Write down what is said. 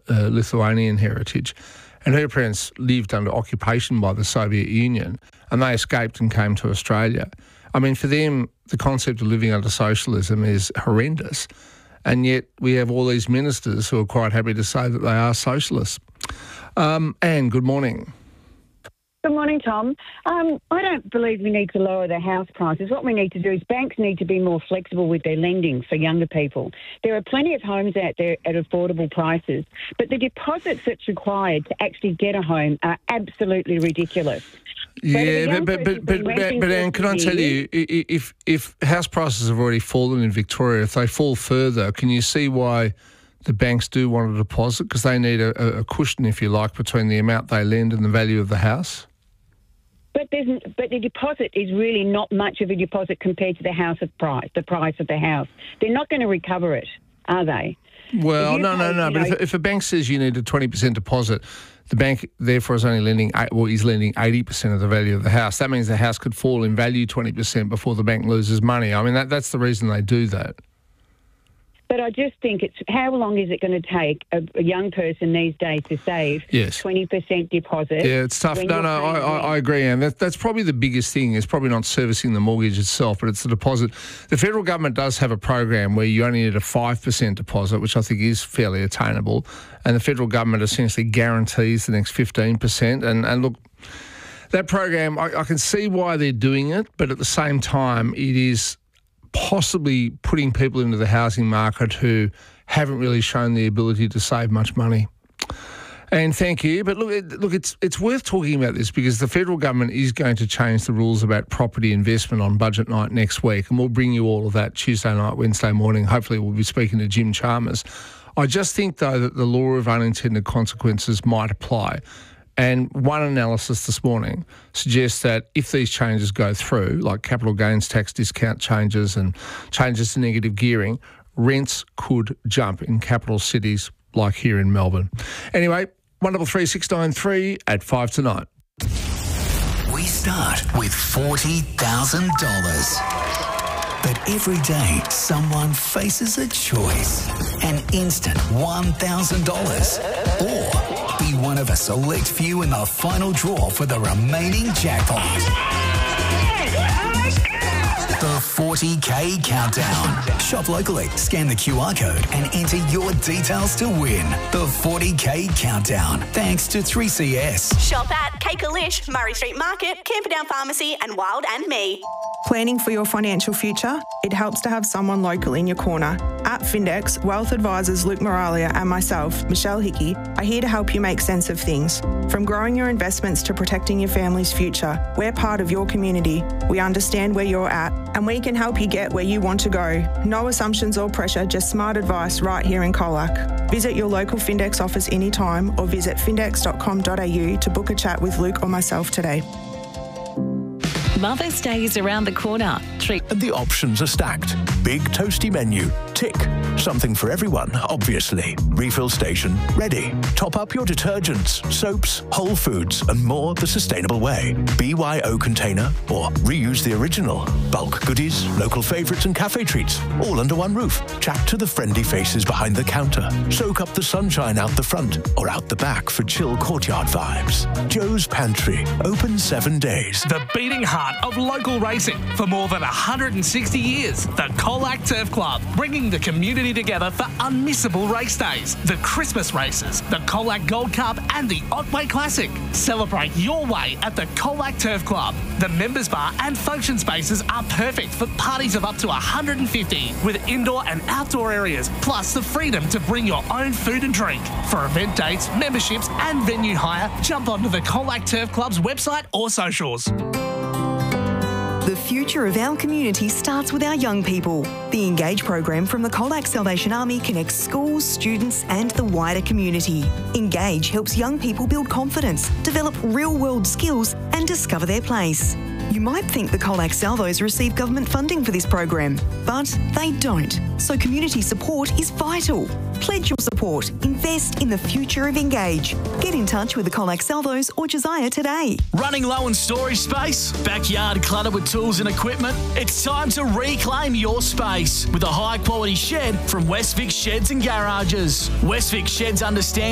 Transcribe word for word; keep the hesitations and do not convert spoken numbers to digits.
uh, Lithuanian heritage. And her parents lived under occupation by the Soviet Union, and they escaped and came to Australia. I mean, for them, the concept of living under socialism is horrendous. And yet we have all these ministers who are quite happy to say that they are socialists. Um, Anne, good morning. Good morning, Tom. Um, I don't believe we need to lower the house prices. What we need to do is banks need to be more flexible with their lending for younger people. There are plenty of homes out there at affordable prices, but the deposits that's required to actually get a home are absolutely ridiculous. Yeah, but but but, but, but, but Anne, can I tell you, if if house prices have already fallen in Victoria, if they fall further, can you see why the banks do want a deposit? Because they need a, a cushion, if you like, between the amount they lend and the value of the house. But there's, but the deposit is really not much of a deposit compared to the house of price, the price of the house. They're not going to recover it, are they? Well, no, pay, no, no. But know, if, if a bank says you need a twenty percent deposit, the bank therefore is only lending, well, he's lending eighty percent of the value of the house. That means the house could fall in value twenty percent before the bank loses money. I mean, that, that's the reason they do that. But I just think it's how long is it going to take a, a young person these days to save yes. twenty percent deposit? Yeah, it's tough. No, no, I, I, I agree, Anne. That, that's probably the biggest thing. It's probably not servicing the mortgage itself, but it's the deposit. The federal government does have a program where you only need a five percent deposit, which I think is fairly attainable, and the federal government essentially guarantees the next fifteen percent. And, and look, that program, I, I can see why they're doing it, but at the same time, it is possibly putting people into the housing market who haven't really shown the ability to save much money. And thank you. But look, it, look, it's it's worth talking about this because the federal government is going to change the rules about property investment on budget night next week, and we'll bring you all of that Tuesday night, Wednesday morning. Hopefully we'll be speaking to Jim Chalmers. I just think, though, that the law of unintended consequences might apply. And one analysis this morning suggests that if these changes go through, like capital gains tax discount changes and changes to negative gearing, rents could jump in capital cities like here in Melbourne. Anyway, one double three six nine three at five tonight. We start with forty thousand dollars. But every day, someone faces a choice. An instant one thousand dollars. Or be one of a select few in the final draw for the remaining jackpot. The forty K Countdown. Shop locally, scan the Q R code and enter your details to win. The forty K Countdown. Thanks to three C S. Shop at Cakelish, Murray Street Market, Camperdown Pharmacy and Wild and Me. Planning for your financial future? It helps to have someone local in your corner. At Findex, wealth advisors Luke Moralia and myself, Michelle Hickey, are here to help you make sense of things. From growing your investments to protecting your family's future, we're part of your community. We understand where you're at and we can help you get where you want to go. No assumptions or pressure, just smart advice right here in Colac. Visit your local Findex office anytime or visit findex dot com dot a u to book a chat with Luke or myself today. Mother's Day is around the corner. Treat and the options are stacked. Big toasty menu. Tick. Something for everyone, obviously. Refill station. Ready. Top up your detergents, soaps, Whole Foods and more the sustainable way. B Y O container or reuse the original. Bulk goodies, local favourites and cafe treats. All under one roof. Chat to the friendly faces behind the counter. Soak up the sunshine out the front or out the back for chill courtyard vibes. Joe's Pantry. Open seven days. The beating heart of local racing for more than one hundred sixty years. The Colac Turf Club, bringing the community together for unmissable race days, the Christmas races, the Colac Gold Cup and the Otway Classic. Celebrate your way at the Colac Turf Club. The members bar and function spaces are perfect for parties of up to one hundred fifty with indoor and outdoor areas, plus the freedom to bring your own food and drink. For event dates, memberships and venue hire, jump onto the Colac Turf Club's website or socials. The future of our community starts with our young people. The Engage program from the Colac Salvation Army connects schools, students and the wider community. Engage helps young people build confidence, develop real-world skills and discover their place. You might think the Colac Salvos receive government funding for this program, but they don't. So community support is vital. Pledge your support. Invest in the future of Engage. Get in touch with the Colac Salvos or Josiah today. Running low on storage space? Backyard cluttered with tools and equipment? It's time to reclaim your space with a high-quality shed from Westvic Sheds and Garages. Westvic Sheds understand